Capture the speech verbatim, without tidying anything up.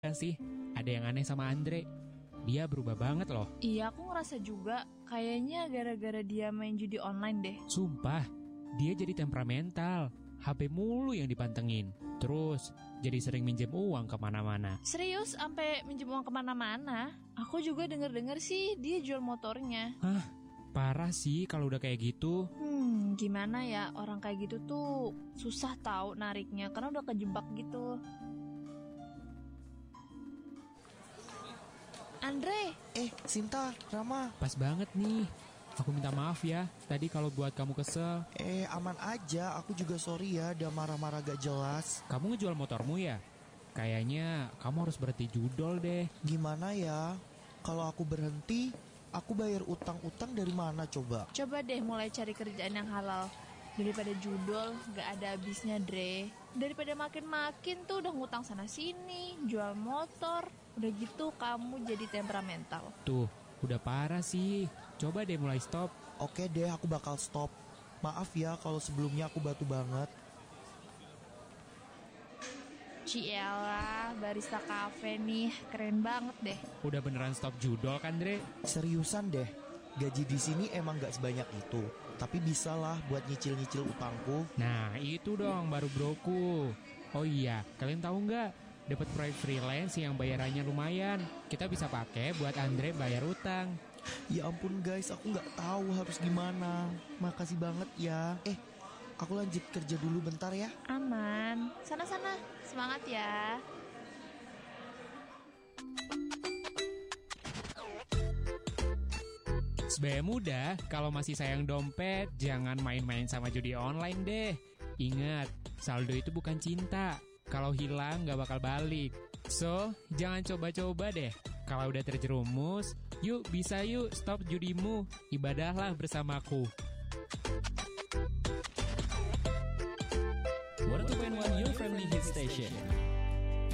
sih, ada yang aneh sama Andre. Dia berubah banget loh. Iya, aku ngerasa juga. Kayaknya gara-gara dia main judi online deh. Sumpah, dia jadi temperamental. H P mulu yang dipantengin. Terus, jadi sering minjem uang kemana-mana. Serius, sampai minjem uang kemana-mana? Aku juga denger-denger sih dia jual motornya. Hah? Parah sih kalau udah kayak gitu. Hmm, gimana ya, orang kayak gitu tuh susah tahu nariknya karena udah kejebak gitu. Andre, Eh, Sinta, Rama. Pas banget nih. Aku minta maaf ya, tadi kalau buat kamu kesel. Eh, aman aja, aku juga sorry ya, udah marah-marah gak jelas. Kamu ngejual motormu ya? Kayaknya kamu harus berhenti judol deh. Gimana ya, kalau aku berhenti, aku bayar utang-utang dari mana coba? coba deh mulai cari kerjaan yang halal. Daripada judol, gak ada habisnya, Dre. Daripada makin-makin tuh udah ngutang sana-sini, jual motor. Udah gitu kamu jadi temperamental. Tuh, udah parah sih. Coba deh mulai stop. Oke deh, aku bakal stop. Maaf ya kalau sebelumnya aku batu banget. Ciela, barista cafe nih, keren banget deh. Udah beneran stop judol kan, Dre? Seriusan deh, gaji di sini emang gak sebanyak itu. Tapi bisa lah buat nyicil-nyicil utangku. Nah, itu dong baru broku. Oh iya, kalian tahu nggak? Dapat proyek freelance yang bayarannya lumayan. Kita bisa pakai buat Andre bayar utang. Ya ampun guys, aku gak tahu harus gimana. Makasih banget ya. Eh, aku lanjut kerja dulu bentar ya. Aman, sana-sana, semangat ya. Sebagai muda, kalau masih sayang dompet, jangan main-main sama judi online deh. Ingat, saldo itu bukan cinta. Kalau hilang gak bakal balik. So, jangan coba-coba deh. Kalau udah terjerumus, yuk bisa yuk stop judimu. Ibadahlah bersamaku.